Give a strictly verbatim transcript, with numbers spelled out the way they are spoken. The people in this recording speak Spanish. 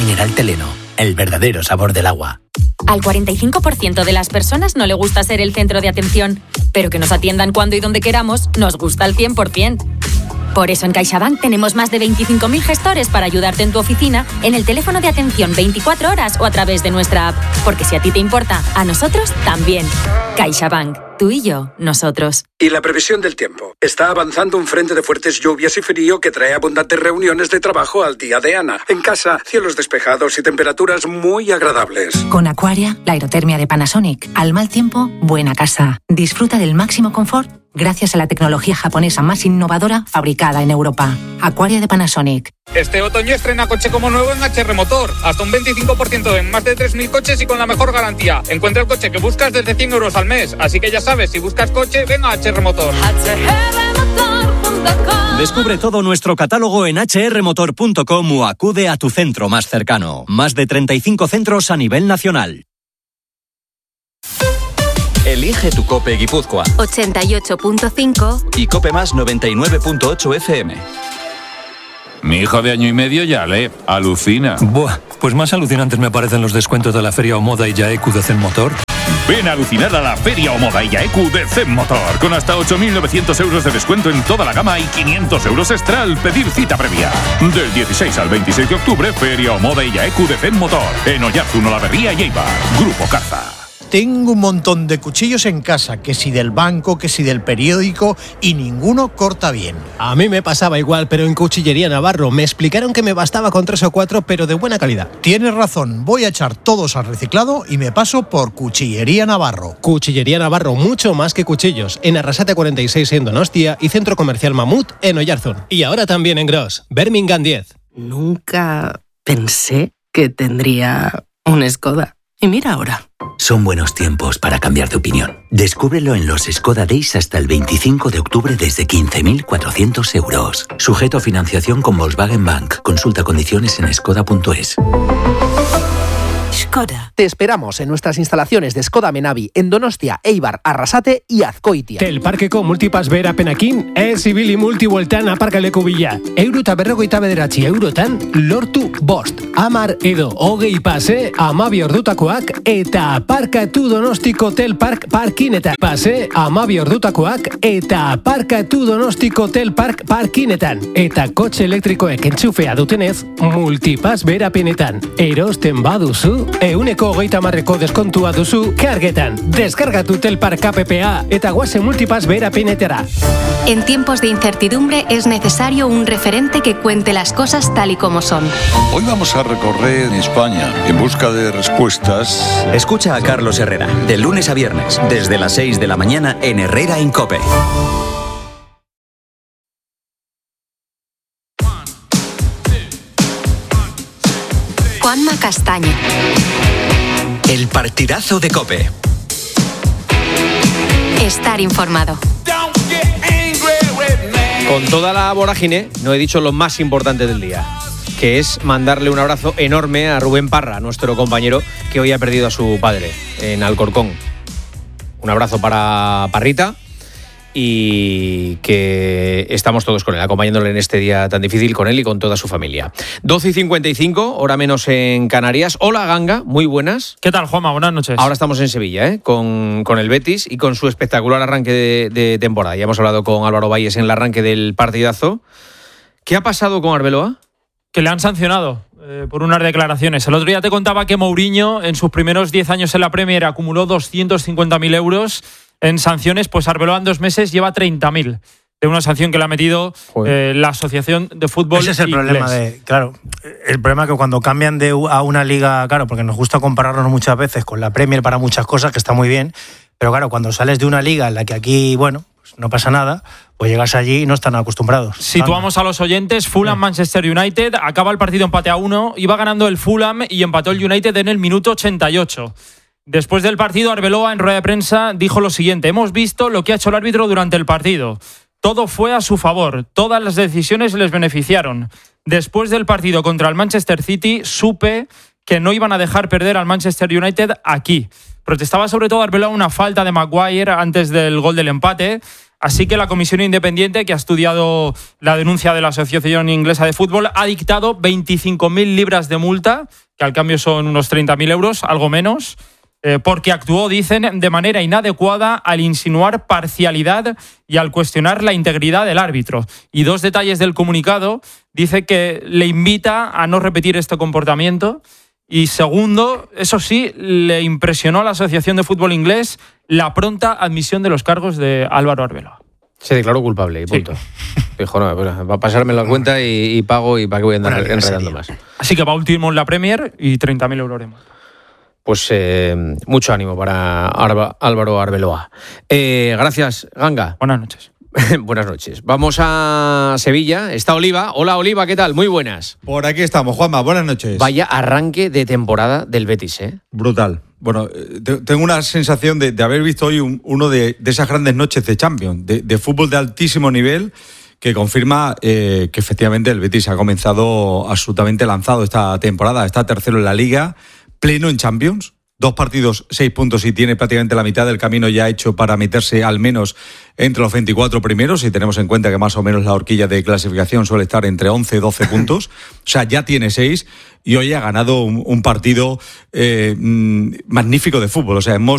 mineral Teleno, el verdadero sabor del agua. Al cuarenta y cinco por ciento de las personas no le gusta ser el centro de atención, pero que nos atiendan cuando y donde queramos nos gusta al cien por ciento. Por eso en CaixaBank tenemos más de veinticinco mil gestores para ayudarte en tu oficina, en el teléfono de atención veinticuatro horas o a través de nuestra app. Porque si a ti te importa, a nosotros también. CaixaBank. Tú y yo, nosotros. Y la previsión del tiempo. Está avanzando un frente de fuertes lluvias y frío que trae abundantes reuniones de trabajo al día de Ana. En casa, cielos despejados y temperaturas muy agradables. Con Aquaria, la aerotermia de Panasonic. Al mal tiempo, buena casa. Disfruta del máximo confort gracias a la tecnología japonesa más innovadora fabricada en Europa. Aquaria de Panasonic. Este otoño estrena coche como nuevo en H R Motor. Hasta un veinticinco por ciento en más de tres mil coches y con la mejor garantía. Encuentra el coche que buscas desde cien euros al mes. Así que ya sabes, si buscas coche, ven a H R Motor. Descubre todo nuestro catálogo en hache erre motor punto com o acude a tu centro más cercano. Más de treinta y cinco centros a nivel nacional. Elige tu COPE Guipúzcoa. ochenta y ocho punto cinco Y COPE Más noventa y nueve punto ocho F M. Mi hijo de año y medio ya lee. Alucina. Buah, pues más alucinantes me parecen los descuentos de la Feria o Moda y Yaeku de Zen Motor. Ven a alucinar a la Feria o Moda y Yaeku de Zen Motor, con hasta ocho mil novecientos euros de descuento en toda la gama y quinientos euros extra al pedir cita previa. Del dieciséis al veintiséis de octubre, Feria o Moda y Yaeku de Zen Motor, en Oyarzun, Olavarría y Eibar. Grupo Carza. Tengo un montón de cuchillos en casa, que si del banco, que si del periódico, y ninguno corta bien. A mí me pasaba igual, pero en Cuchillería Navarro me explicaron que me bastaba con tres o cuatro, pero de buena calidad. Tienes razón, voy a echar todos al reciclado y me paso por Cuchillería Navarro. Cuchillería Navarro, mucho más que cuchillos, en Arrasate cuarenta y seis en Donostia y Centro Comercial Mamut en Oyarzun. Y ahora también en Gros, Birmingham diez. Nunca pensé que tendría un Skoda. Y mira ahora. Son buenos tiempos para cambiar de opinión. Descúbrelo en los Skoda Days hasta el veinticinco de octubre desde quince mil cuatrocientos euros. Sujeto a financiación con Volkswagen Bank. Consulta condiciones en skoda punto es. Skoda. Te esperamos en nuestras instalaciones de Skoda Menavi en Donostia, Eibar, Arrasate y Azkoitia. Telparkeko multipas bera penakin, ez ibili multibueltan aparkaleko bila. Euro eta berrogeita bederatzi eurotan lortu bost. Amar edo hogei pase, amabi ordutakoak eta aparkatu Donostiko Telpark parkinetan. Pase, amabi ordutakoak eta aparkatu Donostiko Telpark parkinetan. Eta kotxe elektrikoek entxufea dutenez, multipas bera penetan. Erosten baduzu, euneko hogeita marreko deskontua duzu kargetan. Deskargatu Telpark K P P A eta guase multipas bera penetera. En tiempos de incertidumbre es necesario un referente que cuente las cosas tal y como son. Hoy vamos a recorrer España en busca de respuestas. Escucha a Carlos Herrera, de lunes a viernes, desde las seis de la mañana en Herrera en COPE. Juanma Castaño. El partidazo de COPE. Estar informado. Con toda la vorágine, no he dicho lo más importante del día, que es mandarle un abrazo enorme a Rubén Parra, nuestro compañero que hoy ha perdido a su padre en Alcorcón. Un abrazo para Parrita y que estamos todos con él, acompañándole en este día tan difícil, con él y con toda su familia. doce y cincuenta y cinco, hora menos en Canarias. Hola, Ganga, muy buenas. ¿Qué tal, Juanma? Buenas noches. Ahora estamos en Sevilla, ¿eh? con, con el Betis y con su espectacular arranque de, de temporada. Ya hemos hablado con Álvaro Valles en el arranque del partidazo. ¿Qué ha pasado con Arbeloa? Que le han sancionado eh, por unas declaraciones. El otro día te contaba que Mourinho, en sus primeros diez años en la Premier, acumuló doscientos cincuenta mil euros en sanciones. Pues Arbeloa en dos meses lleva treinta mil de una sanción que le ha metido eh, la Asociación de Fútbol Ese es el inglés. problema de, claro, el problema es que cuando cambian de a una liga, claro, porque nos gusta compararnos muchas veces con la Premier para muchas cosas, que está muy bien, pero claro, cuando sales de una liga en la que aquí, bueno, pues no pasa nada, pues llegas allí y no están acostumbrados. Situamos a los oyentes. Fulham-Manchester United, acaba el partido empate a uno, iba ganando el Fulham y empató el United en el minuto ochenta y ocho. Después del partido, Arbeloa en rueda de prensa dijo lo siguiente: hemos visto lo que ha hecho el árbitro durante el partido. Todo fue a su favor, todas las decisiones les beneficiaron. Después del partido contra el Manchester City, supe que no iban a dejar perder al Manchester United aquí. Protestaba sobre todo Arbeloa una falta de Maguire antes del gol del empate. Así que la comisión independiente que ha estudiado la denuncia de la Asociación Inglesa de Fútbol ha dictado veinticinco mil libras de multa, que al cambio son unos treinta mil euros, algo menos, eh, porque actuó, dicen, de manera inadecuada al insinuar parcialidad y al cuestionar la integridad del árbitro. Y dos detalles del comunicado: dice que le invita a no repetir este comportamiento. Y segundo, eso sí, le impresionó a la Asociación de Fútbol Inglés la pronta admisión de los cargos de Álvaro Arbeloa. Se declaró culpable y punto. Sí. Dijo, no, va a pasarme la cuenta y, y pago, y para qué voy a andar bueno, enredando más. Así que va último en la Premier y treinta mil euros de multa. Pues eh, mucho ánimo para Arba, Álvaro Arbeloa. Eh, gracias, Ganga. Buenas noches. Buenas noches. Vamos a Sevilla. Está Oliva. Hola, Oliva, ¿qué tal? Muy buenas. Por aquí estamos, Juanma. Buenas noches. Vaya arranque de temporada del Betis, ¿eh? Brutal. Bueno, tengo una sensación de, de haber visto hoy un, uno de, de esas grandes noches de Champions, de, de fútbol de altísimo nivel, que confirma eh, que efectivamente el Betis ha comenzado absolutamente lanzado esta temporada. Está tercero en la Liga, pleno en Champions. Dos partidos, seis puntos, y tiene prácticamente la mitad del camino ya hecho para meterse al menos entre los veinticuatro primeros, si tenemos en cuenta que más o menos la horquilla de clasificación suele estar entre once y doce puntos. O sea, ya tiene seis y hoy ha ganado un, un partido eh, magnífico de fútbol. O sea, hemos